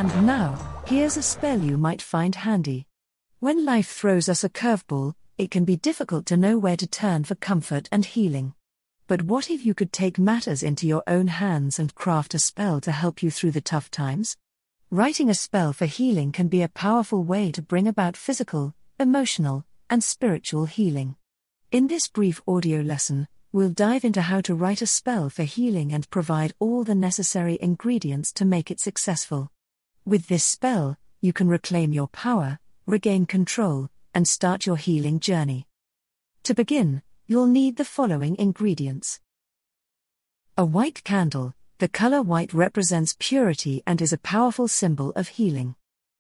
And now, here's a spell you might find handy. When life throws us a curveball, it can be difficult to know where to turn for comfort and healing. But what if you could take matters into your own hands and craft a spell to help you through the tough times? Writing a spell for healing can be a powerful way to bring about physical, emotional, and spiritual healing. In this brief audio lesson, we'll dive into how to write a spell for healing and provide all the necessary ingredients to make it successful. With this spell, you can reclaim your power, regain control, and start your healing journey. To begin, you'll need the following ingredients. A white candle. The color white represents purity and is a powerful symbol of healing.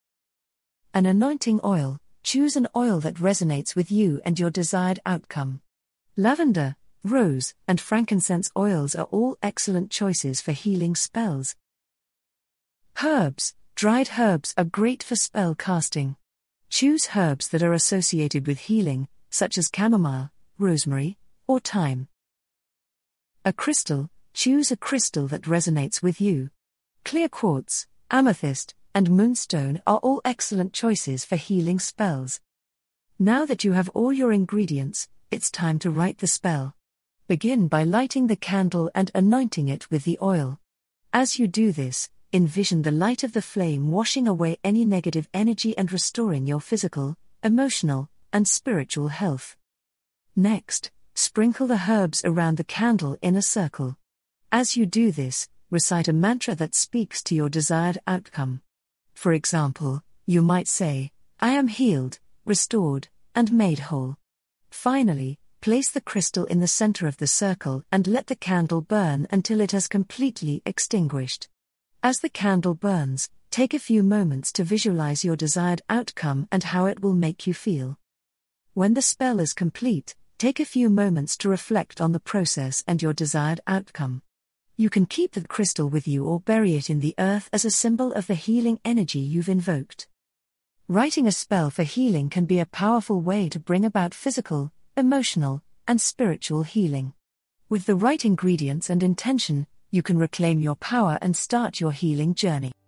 An anointing oil. Choose an oil that resonates with you and your desired outcome. Lavender, rose, and frankincense oils are all excellent choices for healing spells. Herbs. Dried herbs are great for spell casting. Choose herbs that are associated with healing, such as chamomile, rosemary, or thyme. A crystal. Choose a crystal that resonates with you. Clear quartz, amethyst, and moonstone are all excellent choices for healing spells. Now that you have all your ingredients, it's time to write the spell. Begin by lighting the candle and anointing it with the oil. As you do this, envision the light of the flame washing away any negative energy and restoring your physical, emotional, and spiritual health. Next, sprinkle the herbs around the candle in a circle. As you do this, recite a mantra that speaks to your desired outcome. For example, you might say, "I am healed, restored, and made whole." Finally, place the crystal in the center of the circle and let the candle burn until it has completely extinguished. As the candle burns, take a few moments to visualize your desired outcome and how it will make you feel. When the spell is complete, take a few moments to reflect on the process and your desired outcome. You can keep the crystal with you or bury it in the earth as a symbol of the healing energy you've invoked. Writing a spell for healing can be a powerful way to bring about physical, emotional, and spiritual healing. With the right ingredients and intention, you can reclaim your power and start your healing journey.